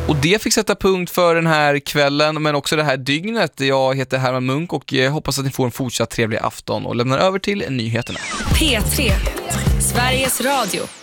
Och det fick sätta punkt för den här kvällen, men också det här dygnet. Jag heter Herman Munk och hoppas att ni får en fortsatt trevlig afton och lämnar över till nyheterna. P3, Sveriges Radio.